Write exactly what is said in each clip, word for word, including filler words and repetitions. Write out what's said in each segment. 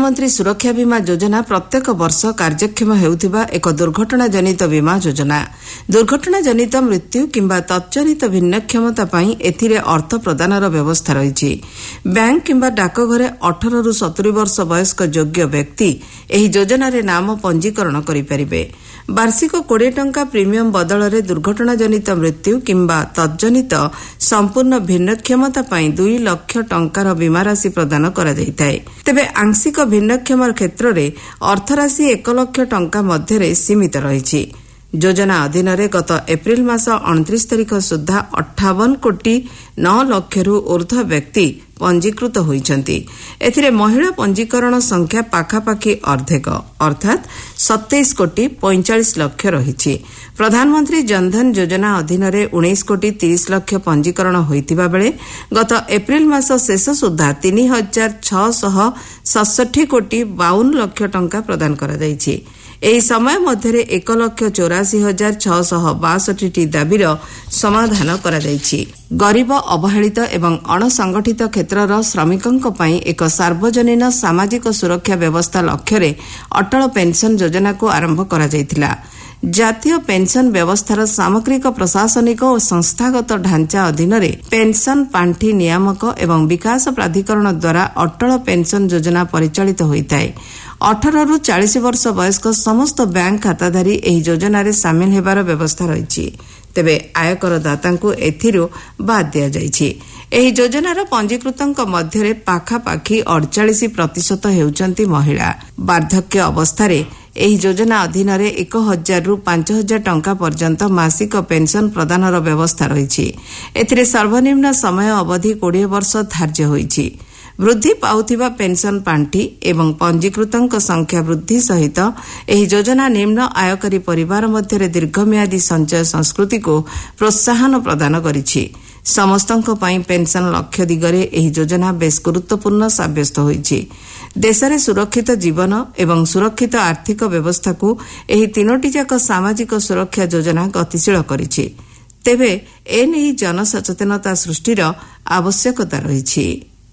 प्रधानमंत्री सुरक्षा बीमा योजना प्रत्येक वर्ष कार्यक्षम हेउथिबा एक दुर्घटना जनित बीमा योजना। दुर्घटना जनित मृत्यु किंबा तत्जनित भिन्नक्षमता पई एथिरे अर्थ प्रदानर व्यवस्था रहिछि। बैंक किंबा डाकघरे अठारह रु सत्तर वर्ष वयस्क योग्य व्यक्ति एही योजना रे नाम पंजीकरण करि परिबे। वार्षिक कोड़े टंका प्रीमियम बदल दुर्घटना जनित मृत्यु किंबा तत्जनित संपूर्ण भिन्नक्षमता पई दुई लाख टंकार बीमा राशि प्रदान करा जायताय। तेबे आंशिक भिन्नक्षम क्षेत्र में अर्थराशि एक लाख टंका मध्य सीमित रही। योजना अधीन गत एप्रिल मास उनतीस तारीख सुधा अट्ठावन कोटी नौ लाख रु ऊर्ध्व व्यक्ति पंजीकृत होइछन्ति। एथिरे महिला पंजीकरण संख्या पाखापाखि अर्धेक अर्थात सत्ताईस कोटी पैंचाश लाख रही। प्रधानमंत्री जनधन योजना अधीन उन्नीस कोटी तीस लाख पंजीकरण होइतिबा बेले गत एप्रिल मास शेष सुधा तीन हजार छःशह सड़सठ कोटी बावन लाख टंका प्रदान करा जायछि। एही समय मध्य एक लाख चौरासी हजार छःशह बासठी दाबीर समाधान करा जायछि। गरीब अवहेलित एवं अणसंगठित क्षेत्रर श्रमिकों पई एक सार्वजनीन सामाजिक सुरक्षा व्यवस्था लक्ष्य अटल पेंशन योजना को आरंभ करा जायतिला। जातीय पेंशन व्यवस्थार सामग्रिक प्रशासनिक और संस्थागत ढांचा अधीन पेंशन पांठी नियामक एवं विकास प्राधिकरण द्वारा अटल पेंशन योजना परिचालित होता है। अठारह रु चालीस वर्ष वयस्क समस्त बैंक खाताधारी एही योजना रे सामिल हेबार व्यवस्था रही। तेबे आयकर दाता एथिरु बाद दिया जायछि। एही योजनार पंजीकृतଙ୍କ मध्य पाखापाखि अड़चाश प्रतिशत हेउचंती महिला। वार्धक्य अवस्था एही योजना अधीन एक हजार रु पांच हजार टंका पर्यंत मासिक पेंशन प्रदानर व्यवस्था रही। एथिरे सर्वनिम्न समय अवधि कोड़े वर्ष धार्य होइछि। वृद्धि पाउथिबा पेंशन पांठी एवं पंजीकृतଙ୍କ संख्या वृद्धि सहित एही योजना निम्न आयकारी परिवार मध्य दीर्घम्यादी संचय संस्कृति को प्रोत्साहन प्रदान करिछि। समस्तଙ୍କ ପାଇଁ पेंशन लक्ष्य दिगरे एही योजना बेस गुरुत्वपूर्ण साब्यस्त होइछि। देशरे सुरक्षित जीवन एवं सुरक्षित आर्थिक व्यवस्था को एही तीनोटी जाक सामाजिक सुरक्षा योजना गतिशील करिछि। तेबे एनेही जनसचेतनता सृष्टिर आवश्यकता रहिछि।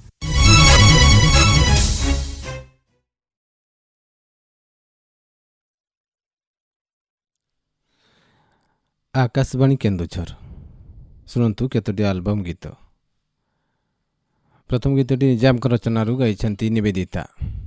आकाशवाणी केन्दुझर शुणु केतोटी आलबम गीत। प्रथम गीतटी निजामक रचनारू गाइछन्ती निवेदिता।